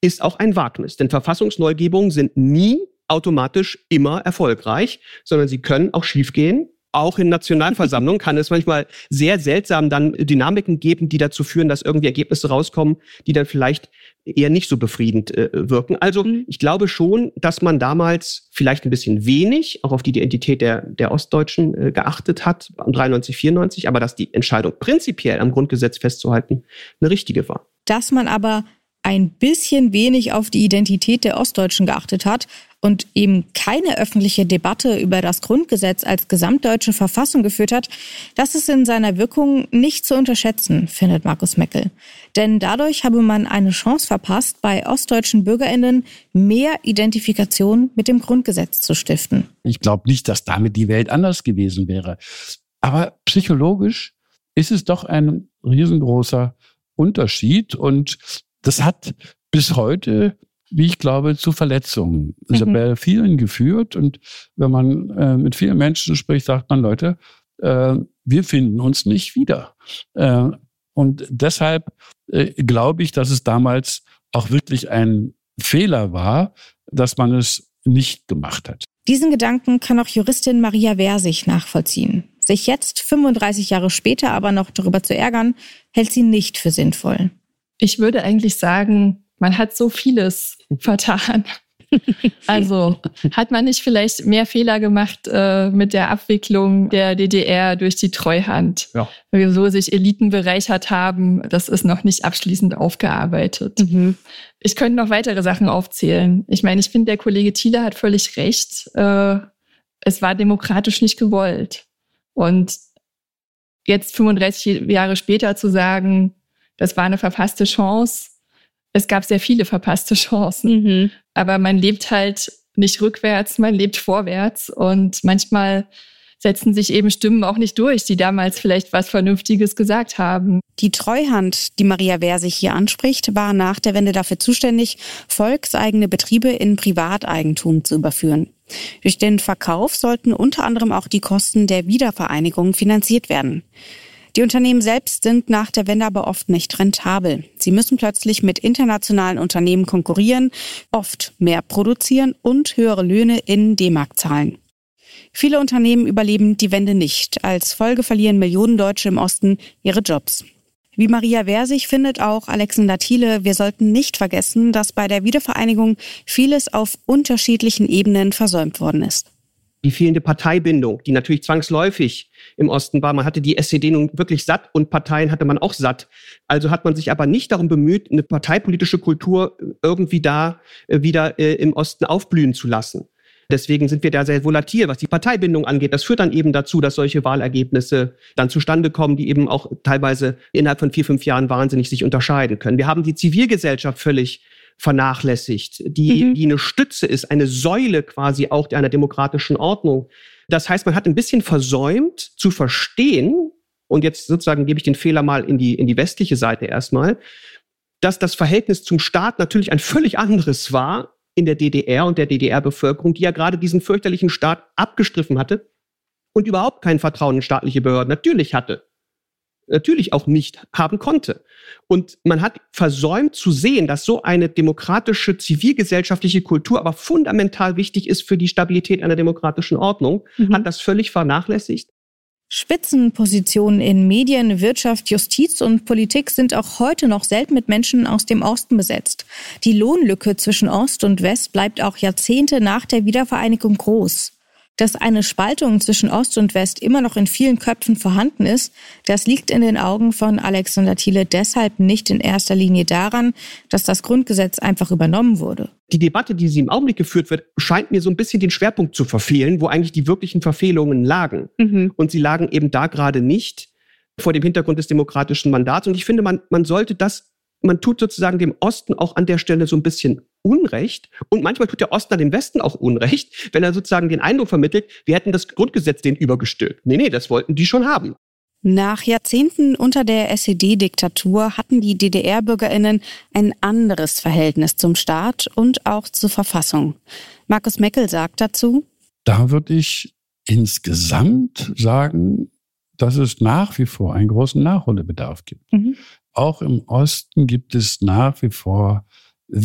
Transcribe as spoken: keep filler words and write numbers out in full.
ist auch ein Wagnis. Denn Verfassungsneugebungen sind nie automatisch immer erfolgreich, sondern sie können auch schiefgehen. Auch in Nationalversammlungen kann es manchmal sehr seltsam dann Dynamiken geben, die dazu führen, dass irgendwie Ergebnisse rauskommen, die dann vielleicht eher nicht so befriedend äh, wirken. Also mhm. ich glaube schon, dass man damals vielleicht ein bisschen wenig auch auf die Identität der, der Ostdeutschen äh, geachtet hat, dreiundneunzig, vierundneunzig, aber dass die Entscheidung prinzipiell am Grundgesetz festzuhalten eine richtige war. Dass man aber ein bisschen wenig auf die Identität der Ostdeutschen geachtet hat und eben keine öffentliche Debatte über das Grundgesetz als gesamtdeutsche Verfassung geführt hat, das ist in seiner Wirkung nicht zu unterschätzen, findet Markus Meckel. Denn dadurch habe man eine Chance verpasst, bei ostdeutschen BürgerInnen mehr Identifikation mit dem Grundgesetz zu stiften. Ich glaube nicht, dass damit die Welt anders gewesen wäre. Aber psychologisch ist es doch ein riesengroßer Unterschied und das hat bis heute, wie ich glaube, zu Verletzungen. Mhm. Das hat bei vielen geführt. Und wenn man äh, mit vielen Menschen spricht, sagt man, Leute, äh, wir finden uns nicht wieder. Äh, und deshalb äh, glaube ich, dass es damals auch wirklich ein Fehler war, dass man es nicht gemacht hat. Diesen Gedanken kann auch Juristin Maria Versich nachvollziehen. Sich jetzt, fünfunddreißig Jahre später, aber noch darüber zu ärgern, hält sie nicht für sinnvoll. Ich würde eigentlich sagen, man hat so vieles vertan. Also hat man nicht vielleicht mehr Fehler gemacht äh, mit der Abwicklung der D D R durch die Treuhand, ja. So sich Eliten bereichert haben, das ist noch nicht abschließend aufgearbeitet. Mhm. Ich könnte noch weitere Sachen aufzählen. Ich meine, ich finde, der Kollege Thiele hat völlig recht. Äh, es war demokratisch nicht gewollt. Und jetzt fünfunddreißig Jahre später zu sagen, das war eine verpasste Chance. Es gab sehr viele verpasste Chancen. Mhm. Aber man lebt halt nicht rückwärts, man lebt vorwärts. Und manchmal setzen sich eben Stimmen auch nicht durch, die damals vielleicht was Vernünftiges gesagt haben. Die Treuhand, die Maria Versich hier anspricht, war nach der Wende dafür zuständig, volkseigene Betriebe in Privateigentum zu überführen. Durch den Verkauf sollten unter anderem auch die Kosten der Wiedervereinigung finanziert werden. Die Unternehmen selbst sind nach der Wende aber oft nicht rentabel. Sie müssen plötzlich mit internationalen Unternehmen konkurrieren, oft mehr produzieren und höhere Löhne in D-Mark zahlen. Viele Unternehmen überleben die Wende nicht. Als Folge verlieren Millionen Deutsche im Osten ihre Jobs. Wie Maria Versich findet auch Alexander Thiele, wir sollten nicht vergessen, dass bei der Wiedervereinigung vieles auf unterschiedlichen Ebenen versäumt worden ist. Die fehlende Parteibindung, die natürlich zwangsläufig im Osten war. Man hatte die S E D nun wirklich satt und Parteien hatte man auch satt. Also hat man sich aber nicht darum bemüht, eine parteipolitische Kultur irgendwie da äh, wieder äh, im Osten aufblühen zu lassen. Deswegen sind wir da sehr volatil, was die Parteibindung angeht. Das führt dann eben dazu, dass solche Wahlergebnisse dann zustande kommen, die eben auch teilweise innerhalb von vier, fünf Jahren wahnsinnig sich unterscheiden können. Wir haben die Zivilgesellschaft völlig vernachlässigt, die, mhm. die eine Stütze ist, eine Säule quasi auch einer demokratischen Ordnung. Das heißt, man hat ein bisschen versäumt zu verstehen, und jetzt sozusagen gebe ich den Fehler mal in die, in die westliche Seite erstmal, dass das Verhältnis zum Staat natürlich ein völlig anderes war in der D D R und der D D R-Bevölkerung, die ja gerade diesen fürchterlichen Staat abgestriffen hatte und überhaupt kein Vertrauen in staatliche Behörden natürlich hatte. Natürlich auch nicht haben konnte. Und man hat versäumt zu sehen, dass so eine demokratische, zivilgesellschaftliche Kultur aber fundamental wichtig ist für die Stabilität einer demokratischen Ordnung, mhm. hat das völlig vernachlässigt. Spitzenpositionen in Medien, Wirtschaft, Justiz und Politik sind auch heute noch selten mit Menschen aus dem Osten besetzt. Die Lohnlücke zwischen Ost und West bleibt auch Jahrzehnte nach der Wiedervereinigung groß. Dass eine Spaltung zwischen Ost und West immer noch in vielen Köpfen vorhanden ist, das liegt in den Augen von Alexander Thiele deshalb nicht in erster Linie daran, dass das Grundgesetz einfach übernommen wurde. Die Debatte, die sie im Augenblick geführt wird, scheint mir so ein bisschen den Schwerpunkt zu verfehlen, wo eigentlich die wirklichen Verfehlungen lagen. Mhm. Und sie lagen eben da gerade nicht vor dem Hintergrund des demokratischen Mandats. Und ich finde, man, man sollte das, man tut sozusagen dem Osten auch an der Stelle so ein bisschen Unrecht. Und manchmal tut der Osten an dem Westen auch Unrecht, wenn er sozusagen den Eindruck vermittelt, wir hätten das Grundgesetz denen übergestülpt. Nee, nee, das wollten die schon haben. Nach Jahrzehnten unter der S E D-Diktatur hatten die D D R-BürgerInnen ein anderes Verhältnis zum Staat und auch zur Verfassung. Markus Meckel sagt dazu: Da würde ich insgesamt sagen, dass es nach wie vor einen großen Nachholbedarf gibt. Mhm. Auch im Osten gibt es nach wie vor